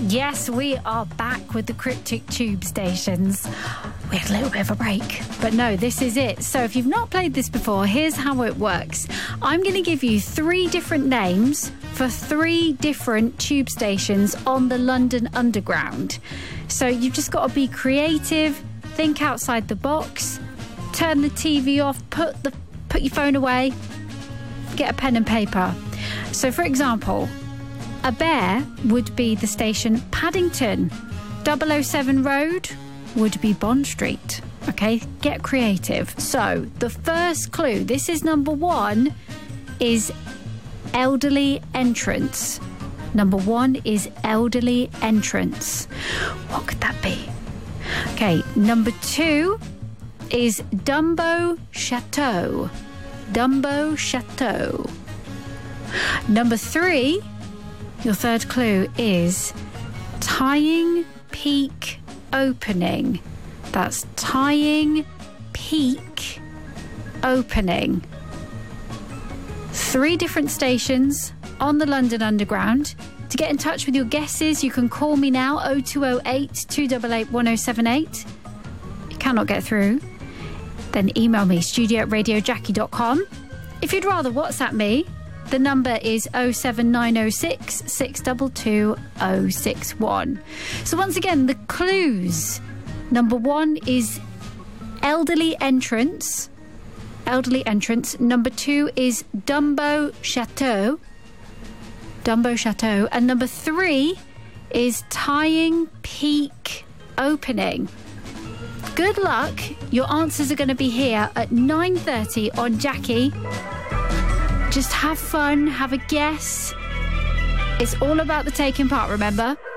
Yes, we are back with the cryptic tube stations. We had a little bit of a break, but no, this is it. So if you've not played this before, here's how it works. I'm going to give you 3 different names for 3 different tube stations on the London Underground. So you've just got to be creative, think outside the box, turn the TV off, put your phone away, get a pen and paper. So for example, a bear would be the station Paddington. 007 Road would be Bond Street. Okay, get creative. So the first clue, this is number 1, is elderly entrance. Number 1 is elderly entrance. What could that be? Okay, number 2 is Dumbo Chateau. Dumbo Chateau. Number 3, your third clue, is Tying Peak Opening. That's Tying Peak Opening. 3 different stations on the London Underground. To get in touch with your guesses, you can call me now, 0208 288 1078. If you cannot get through, then email me, studio@radiojackie.com. If you'd rather WhatsApp me, the number is 07906 622 061. So once again, the clues. Number 1 is elderly entrance. Elderly entrance. Number 2 is Dumbo Chateau. Dumbo Chateau. And number 3 is Tying Peak Opening. Good luck. Your answers are going to be here at 9:30 on Jackie. Just have fun, have a guess. It's all about the taking part, remember?